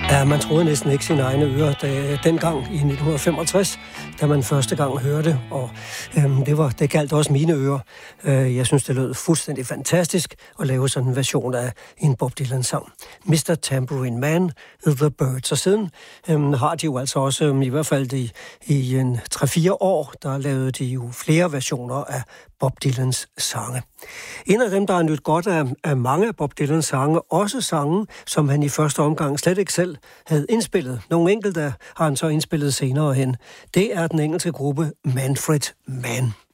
Ja, man troede næsten ikke sine egne ører dengang i 1965, da man første gang hørte, og det galt også mine ører. Jeg synes, det lød fuldstændig fantastisk at lave sådan en version af en Bob Dylan-sang. Mr. Tambourine Man, The Birds. Og siden har de jo altså også, i hvert fald i en 3-4 år, der lavede de jo flere versioner af Bob Dylans sange. En af dem, der har nydt godt af mange af Bob Dylans sange, også sange, som han i første omgang slet ikke selv havde indspillet. Nogle enkelte har han så indspillet senere hen. Det er den engelske gruppe Manfred Mann.